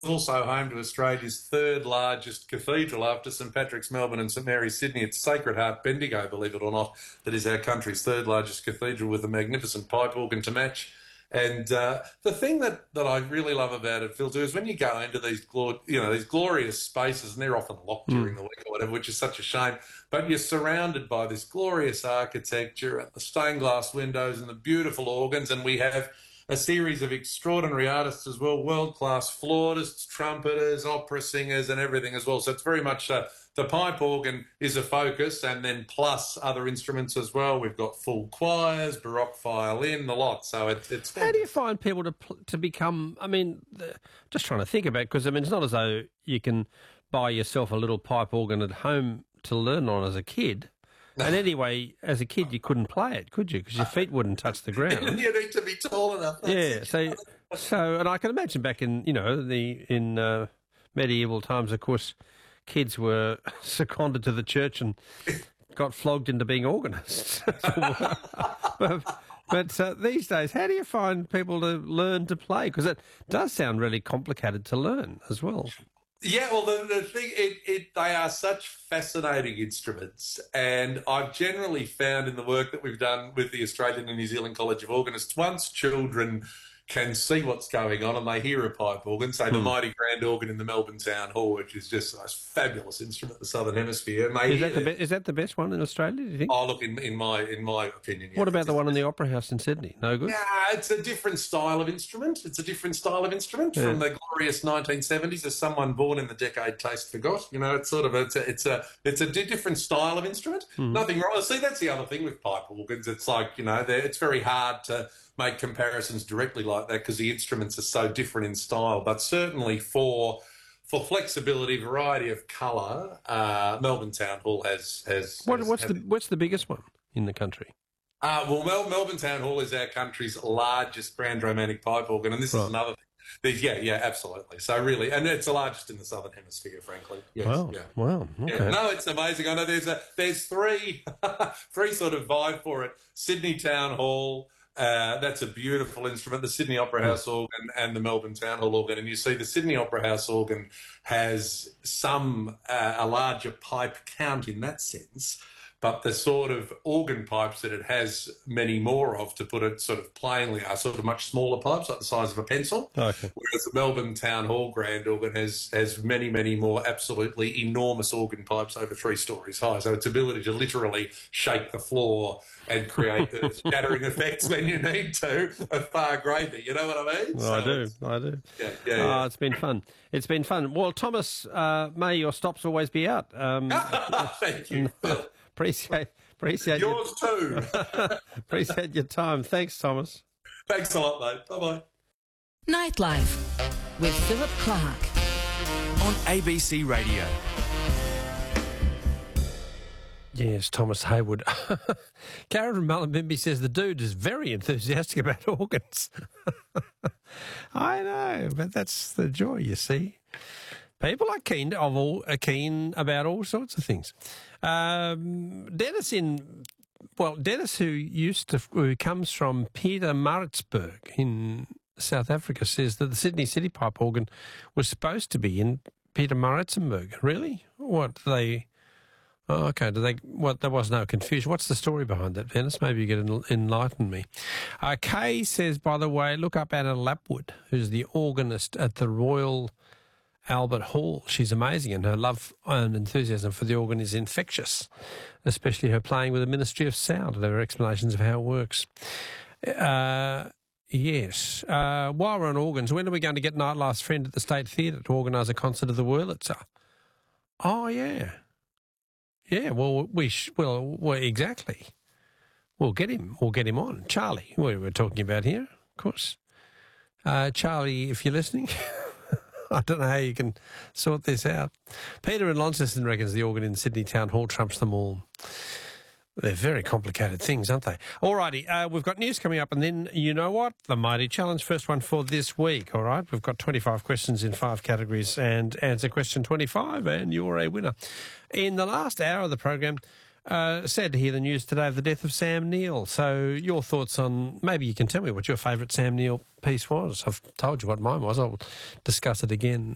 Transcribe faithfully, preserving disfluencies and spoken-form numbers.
also home to Australia's third largest cathedral after St Patrick's Melbourne and St Mary's Sydney. It's Sacred Heart Bendigo, believe it or not, that is our country's third largest cathedral with a magnificent pipe organ to match. And uh, the thing that, that I really love about it, Phil, too, is when you go into these glor- you know these glorious spaces, and they're often locked mm. during the week or whatever, which is such a shame. But you're surrounded by this glorious architecture and the stained glass windows and the beautiful organs, and we have a series of extraordinary artists as well, world-class flautists, trumpeters, opera singers and everything as well. So it's very much uh, the pipe organ is a focus, and then plus other instruments as well. We've got full choirs, baroque violin, the lot. So it, it's... How do you find people to to become, I mean, just trying to think about it, because, I mean, it's not as though you can buy yourself a little pipe organ at home to learn on as a kid. And anyway, as a kid, you couldn't play it, could you? Because your feet wouldn't touch the ground. You need to be tall enough. Yeah. So, so, and I can imagine back in, you know, the in uh, medieval times, of course, kids were seconded to the church and got flogged into being organists. but but uh, these days, how do you find people to learn to play? Because it does sound really complicated to learn as well. Yeah, well, the, the thing, it, it, they are such fascinating instruments, and I've generally found in the work that we've done with the Australian and New Zealand College of Organists, once children can see what's going on and they hear a pipe organ, say hmm. the mighty grand organ in the Melbourne Town Hall, which is just a fabulous instrument in the Southern Hemisphere. And they is, that the be- is that the best one in Australia, do you think? Oh, look, in, in my in my opinion, yeah. What about the one in the Opera House in Sydney? No good? Yeah, it's a different style of instrument. It's a different style of instrument yeah. from the glorious nineteen seventies. As someone born in the decade taste forgot, you know, it's sort of a, it's a it's a it's a different style of instrument. Mm. Nothing wrong. See, that's the other thing with pipe organs. It's like, you know, it's very hard to make comparisons directly like that because the instruments are so different in style. But certainly for for flexibility, variety of colour, uh, Melbourne Town Hall has has. What, has what's had the what's the biggest one in the country? Uh, well, Mel- Melbourne Town Hall is our country's largest grand romantic pipe organ, and this right. is another thing. These, yeah, yeah, absolutely. So really, and it's the largest in the Southern Hemisphere, frankly. Yes, wow, yeah. wow, okay. Yeah. No, it's amazing. I know there's a there's three three sort of vibe for it. Sydney Town Hall. Uh, that's a beautiful instrument, the Sydney Opera House mm. organ and the Melbourne Town Hall organ. And you see the Sydney Opera House organ has some, uh, a larger pipe count in that sense, but the sort of organ pipes that it has many more of, to put it sort of plainly, are sort of much smaller pipes, like the size of a pencil. Okay. Whereas the Melbourne Town Hall grand organ has has many, many more absolutely enormous organ pipes over three stories high. So its ability to literally shake the floor and create the shattering effects when you need to are far greater. You know what I mean? Well, so I do. I do. Yeah, yeah, yeah. Oh, it's been fun. It's been fun. Well, Thomas, uh, may your stops always be out. Um, Thank you, Phil. Appreciate, appreciate yours your, too. Appreciate your time. Thanks, Thomas. Thanks a lot, mate. Bye bye. Nightlife with Philip Clark on A B C Radio. Yes, Thomas Hayward. Karen from Mullumbimby says the dude is very enthusiastic about organs. I know, but that's the joy, you see. People are keen of all are keen about all sorts of things. Um, Dennis in well, Dennis who used to who comes from Pietermaritzburg in South Africa says that the Sydney City Pipe organ was supposed to be in Pietermaritzburg. Really? What they? Oh, okay. Do they? What? There was no confusion. What's the story behind that, Dennis? Maybe you can enlighten me. Uh, Kay says, by the way, look up Anna Lapwood, who's the organist at the Royal Albert Hall. She's amazing, and her love and enthusiasm for the organ is infectious, especially her playing with the Ministry of Sound and her explanations of how it works. Uh, yes. Uh, while we're on organs, when are we going to get Nightlife's friend at the State Theatre to organise a concert of the Wurlitzer? Oh, yeah. Yeah, well, we sh- well, well, exactly. We'll get him. We'll get him on. Charlie, we were talking about here, of course. Uh, Charlie, if you're listening... I don't know how you can sort this out. Peter in Launceston reckons the organ in Sydney Town Hall trumps them all. They're very complicated things, aren't they? All righty, uh, we've got news coming up, and then, you know what? The Mighty Challenge, first one for this week, all right? We've got twenty-five questions in five categories, and answer question twenty-five, and you're a winner. In the last hour of the program, Uh, sad to hear the news today of the death of Sam Neill. So your thoughts on, maybe you can tell me what your favourite Sam Neill piece was. I've told you what mine was. I'll discuss it again